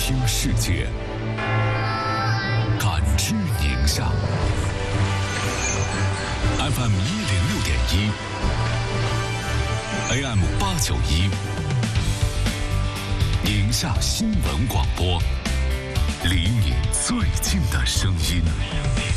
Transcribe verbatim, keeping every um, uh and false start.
听世界，感知宁夏。F M 一零六点一 ，A M 八九一，宁夏新闻广播，离你最近的声音。